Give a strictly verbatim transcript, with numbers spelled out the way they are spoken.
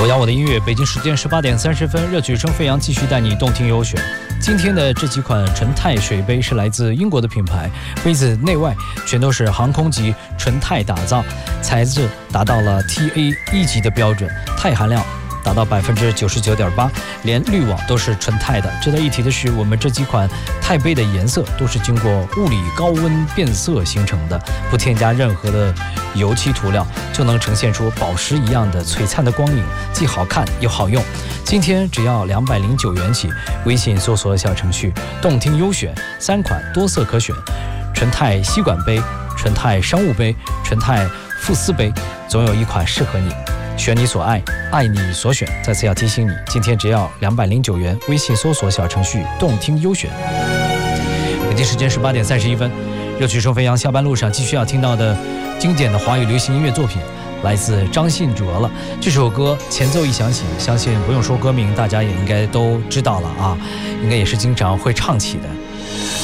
我要我的音乐，北京时间十八点三十分，热曲声飞扬，继续带你动听优选。今天的这几款纯钛水杯是来自英国的品牌，杯子内外全都是航空级纯钛打造，材质达到了 T A 一级的标准，钛含量达到百分之九十九点八，连滤网都是纯钛的。值得一提的是，我们这几款钛杯的颜色都是经过物理高温变色形成的，不添加任何的油漆涂料，就能呈现出宝石一样的璀璨的光影，既好看又好用。今天只要两百零九元起，微信搜索小程序动听优选，三款多色可选，纯钛吸管杯、纯钛商务杯、纯钛富丝杯，总有一款适合你。选你所爱，爱你所选。再次要提醒你，今天只要两百零九元，微信搜索小程序动听优选。北京时间十八点三十一分，热曲声飞扬，下班路上继续要听到的经典的华语流行音乐作品，来自张信哲了。这首歌前奏一响起，相信不用说歌名，大家也应该都知道了啊，应该也是经常会唱起的。